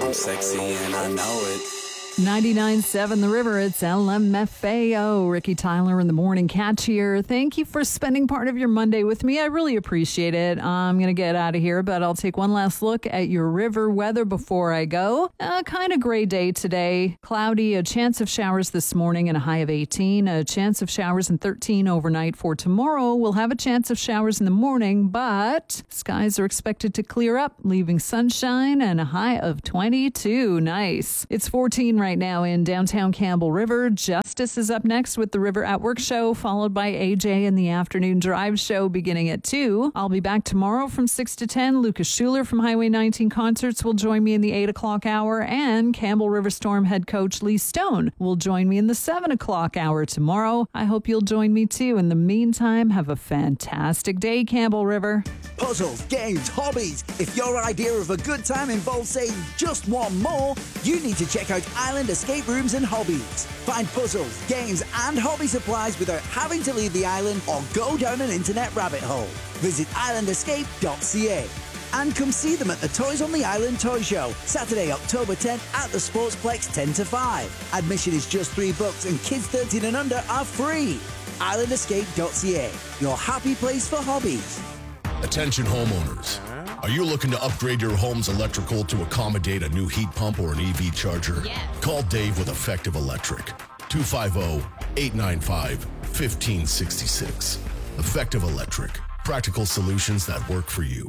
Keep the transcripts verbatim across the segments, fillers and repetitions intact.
I'm sexy and I know it. ninety-nine point seven The River, it's L M F A O. Ricky Tyler in the Morning Catch here. Thank you for spending part of your Monday with me. I really appreciate it. I'm going to get out of here, but I'll take one last look at your river weather before I go. A kind of gray day today. Cloudy, a chance of showers this morning and a high of eighteen. A chance of showers and thirteen overnight. For tomorrow, we'll have a chance of showers in the morning, but skies are expected to clear up, leaving sunshine and a high of twenty-two. Nice. It's fourteen right now in downtown Campbell River. Justice is up next with the River at Work show, followed by A J and the Afternoon Drive show beginning at two. I'll be back tomorrow from six to ten. Lucas Schuler from Highway nineteen Concerts will join me in the eight o'clock hour, and Campbell River Storm head coach Lee Stone will join me in the seven o'clock hour tomorrow. I hope you'll join me too. In the meantime, have a fantastic day, Campbell River. Puzzles, games, hobbies. If your idea of a good time involves saying just one more, you need to check out Island Escape Rooms and Hobbies. Find puzzles, games and hobby supplies without having to leave the island or go down an internet rabbit hole. Visit island escape dot c a and come see them at the Toys on the Island Toy Show, Saturday, October tenth at the Sportsplex ten to five. Admission is just three bucks and kids thirteen and under are free. island escape dot c a, your happy place for hobbies. Attention homeowners. Are you looking to upgrade your home's electrical to accommodate a new heat pump or an E V charger? Yeah. Call Dave with Effective Electric. two five zero, eight nine five, one five six six. Effective Electric. Practical solutions that work for you.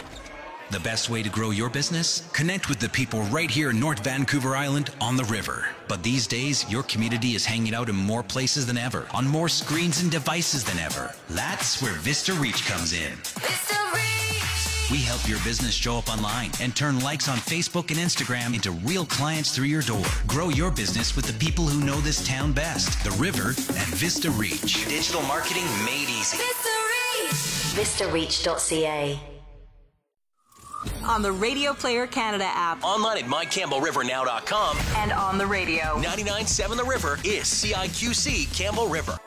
The best way to grow your business? Connect with the people right here in North Vancouver Island on the river. But these days, your community is hanging out in more places than ever, on more screens and devices than ever. That's where Vista Reach comes in. Vista Reach! We help your business show up online and turn likes on Facebook and Instagram into real clients through your door. Grow your business with the people who know this town best. The River and Vista Reach. Digital marketing made easy. Vista Reach! vista reach dot c a. On the Radio Player Canada app. Online at my campbell river now dot com. And on the radio. ninety-nine point seven The River is C I Q C Campbell River.